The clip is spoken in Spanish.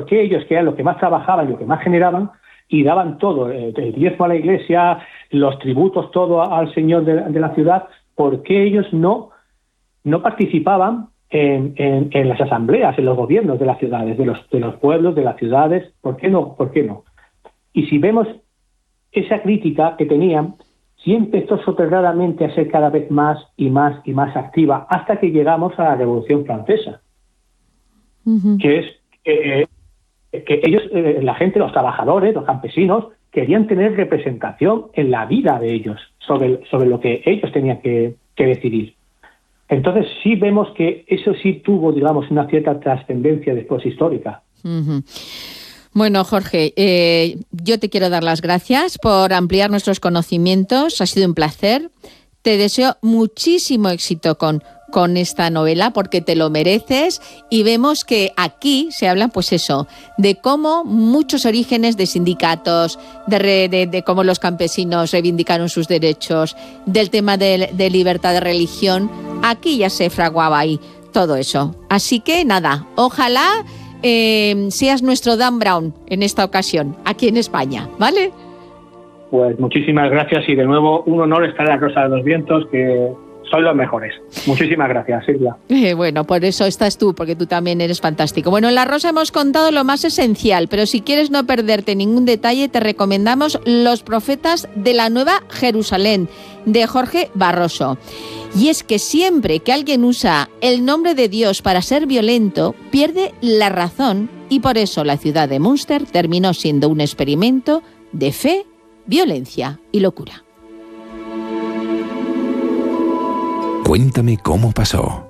qué ellos, que eran los que más trabajaban y los que más generaban, y daban todo, el diezmo a la iglesia, los tributos, todo al señor de la ciudad, por qué ellos no participaban en las asambleas, en los gobiernos de las ciudades, de los pueblos, de las ciudades? ¿Por qué no? ¿Por qué no? Y si vemos esa crítica que tenían, sí empezó soterradamente a ser cada vez más y más y más activa, hasta que llegamos a la Revolución Francesa, que es que ellos, la gente, los trabajadores, los campesinos, querían tener representación en la vida de ellos sobre lo que ellos tenían que decidir. Entonces sí vemos que eso sí tuvo, digamos, una cierta trascendencia después histórica. Bueno, Jorge, yo te quiero dar las gracias por ampliar nuestros conocimientos. Ha sido un placer. Te deseo muchísimo éxito con esta novela, porque te lo mereces, y vemos que aquí se habla, pues eso, de cómo muchos orígenes de sindicatos, de cómo los campesinos reivindicaron sus derechos, del tema de libertad de religión, aquí ya se fraguaba ahí todo eso. Así que nada, ojalá seas nuestro Dan Brown en esta ocasión, aquí en España, ¿vale? Pues muchísimas gracias, y de nuevo un honor estar en la Rosa de los Vientos, que son los mejores. Muchísimas gracias, Silvia. Bueno, por eso estás tú, porque tú también eres fantástico. Bueno, en La Rosa hemos contado lo más esencial, pero si quieres no perderte ningún detalle, te recomendamos Los profetas de la Nueva Jerusalén, de Jorge Barroso. Y es que siempre que alguien usa el nombre de Dios para ser violento, pierde la razón, y por eso la ciudad de Münster terminó siendo un experimento de fe, violencia y locura. Cuéntame cómo pasó.